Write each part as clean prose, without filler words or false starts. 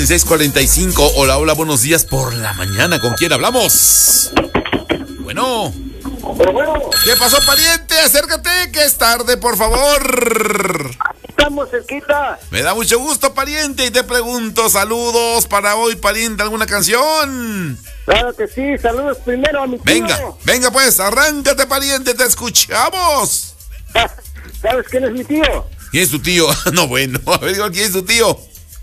6:45. Hola, hola, buenos días por la mañana. ¿Con quién hablamos? Bueno. ¿Qué pasó, pariente? Acércate, que es tarde, por favor. Estamos cerquita. Me da mucho gusto, pariente, y te pregunto, saludos para hoy, pariente, ¿alguna canción? Claro que sí, saludos primero a mi tío. Venga pues, arráncate, pariente, te escuchamos. ¿Sabes quién es mi tío? ¿Quién es tu tío? No, bueno, a ver, ¿quién es tu tío?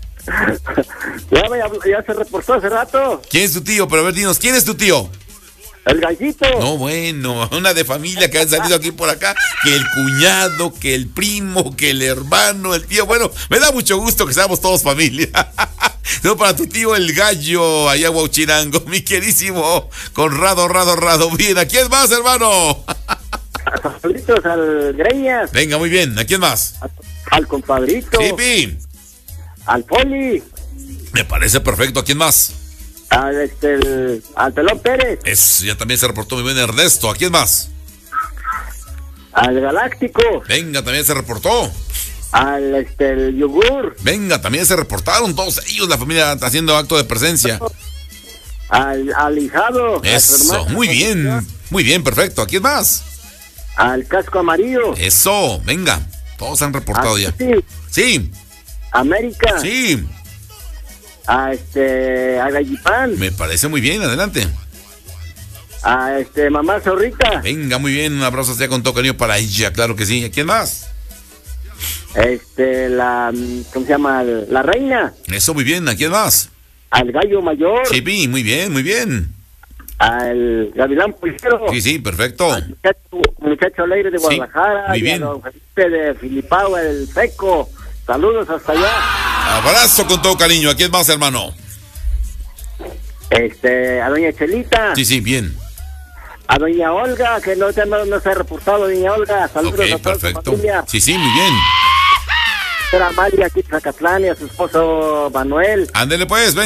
Ya se reportó hace rato. ¿Quién es tu tío? Pero a ver, dinos, ¿quién es tu tío? El gallito. No, bueno, una de familia que han salido aquí por acá, que el cuñado, que el primo, que el hermano, el tío. Bueno, me da mucho gusto que seamos todos familia. No, para tu tío el gallo, allá Huauchirango, mi querísimo Conrado, Rado. Bien, ¿a quién más, hermano? Saluditos al Greñas. Venga, muy bien, ¿a quién más? Al compadrito. Sí, al Poli. Me parece perfecto, ¿a quién más? Al Pelón Pérez. Eso, ya también se reportó muy bien Ernesto, ¿a quién más? Al Galáctico. Venga, también se reportó. Al el Yogur. Venga, también se reportaron todos ellos, la familia haciendo acto de presencia. Al hijado. Eso, muy bien, perfecto, ¿a quién más? Al Casco Amarillo. Eso, venga, todos han reportado ya. Sí. América. Sí. A Gallipán. Me parece muy bien, adelante. A Mamá Zorrita. Venga, muy bien, un abrazo sea con todo cariño para ella, claro que sí. ¿A quién más? ¿Cómo se llama? La Reina. Eso, muy bien, ¿a quién más? Al Gallo Mayor. Sí, muy bien. Al Gavilán Pulsero. Sí, perfecto. Al muchacho alegre de Guadalajara. Sí, muy bien. Y a don Felipe de Filipao, el Seco. Saludos hasta allá. Abrazo con todo cariño. ¿A quién más, hermano? A doña Chelita. Sí, bien. A doña Olga, que no se ha reportado, doña Olga. Saludos a toda perfecto. su familia. Sí, muy bien. A María aquí en Zacatlán y a su esposo Manuel. Ándele pues, ven.